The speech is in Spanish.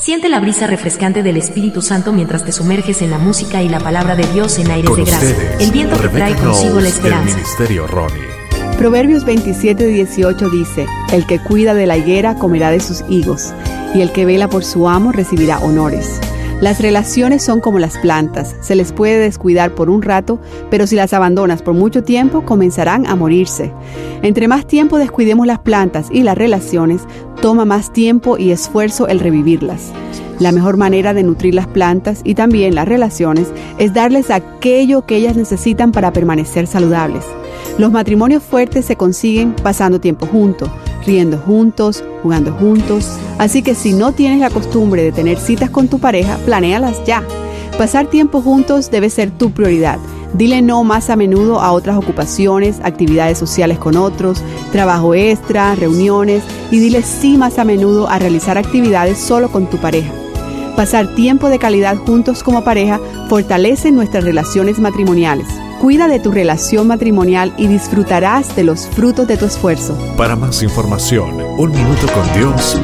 Siente la brisa refrescante del Espíritu Santo mientras te sumerges en la música y la palabra de Dios en aires de gracia. El viento que trae consigo la esperanza. Ministerio Ronnie. Proverbios 27:18 dice: el que cuida de la higuera comerá de sus higos, y el que vela por su amo recibirá honores. Las relaciones son como las plantas, se les puede descuidar por un rato, pero si las abandonas por mucho tiempo, comenzarán a morirse. Entre más tiempo descuidemos las plantas y las relaciones, toma más tiempo y esfuerzo el revivirlas. La mejor manera de nutrir las plantas y también las relaciones es darles aquello que ellas necesitan para permanecer saludables. Los matrimonios fuertes se consiguen pasando tiempo juntos, riendo juntos, jugando juntos. Así que si no tienes la costumbre de tener citas con tu pareja, planéalas ya. Pasar tiempo juntos debe ser tu prioridad. Dile no más a menudo a otras ocupaciones, actividades sociales con otros, trabajo extra, reuniones, y dile sí más a menudo a realizar actividades solo con tu pareja. Pasar tiempo de calidad juntos como pareja fortalece nuestras relaciones matrimoniales. Cuida de tu relación matrimonial y disfrutarás de los frutos de tu esfuerzo. Para más información, Un Minuto con Dios